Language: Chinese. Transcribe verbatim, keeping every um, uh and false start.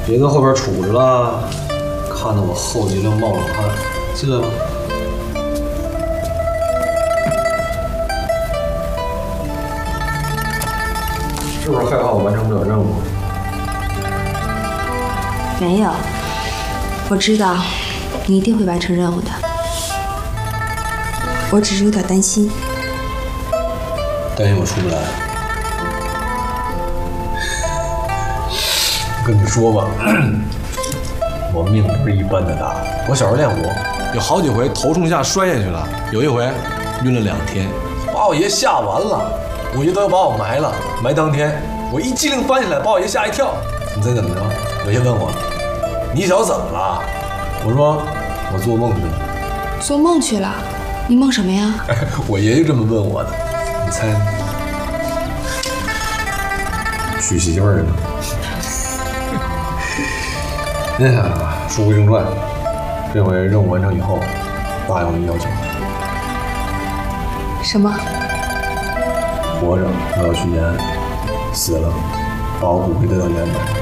别在后边杵着了，看得我后脊梁冒冷汗。进来吧。是不是害怕我完成不了任务？ 没有，我知道你一定会完成任务的。我只是有点担心。 担心我出不来。跟你说吧，我命不是一般的大。我小时候练武，有好几回头冲下摔下去了，有一回晕了两天，把我爷吓完了。我爷都要把我埋了，埋当天我一激灵翻起来，把我爷吓一跳。你猜怎么着？我爷问我：“你小子怎么了？”我说：“我做梦去了。” 做梦去了？你梦什么呀？ 我爷爷这么问我的，你猜呢？娶媳妇儿呢。哎呀，书归正传，这回任务完成以后，爸有一要求。 什么？ 活着我要去延安，死了把我骨灰带到延安。